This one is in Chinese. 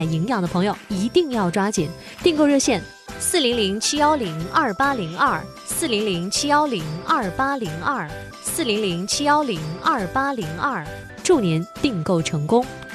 营养的朋友一定要抓紧，订购热线400-710-2802，400-710-2802，400-710-2802，祝您订购成功。